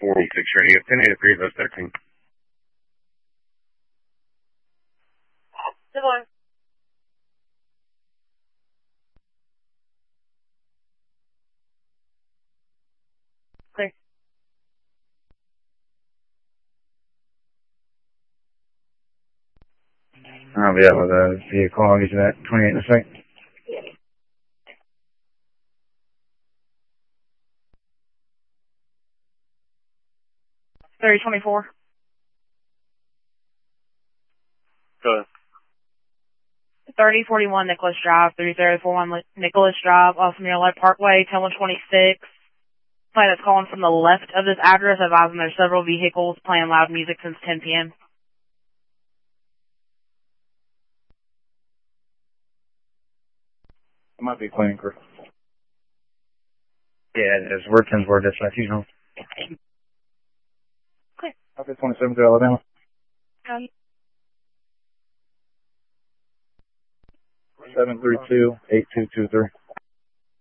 416 radio, 10 8 3 13. Good morning. Clear. I'll be out with a vehicle. I'll get you that 28 in a sec. 3024. Go ahead. 3041 Nicholas Drive, 3041 Nicholas Drive, off Mirror Parkway, 10126. Plane that's calling from the left of this address, advising there's several vehicles playing loud music since 10 p.m. It might be a cleaning crew. Yeah, it is. We're 10-4 dispatch. You know. Okay. Okay, 27 to Alabama. Okay. 732-8223.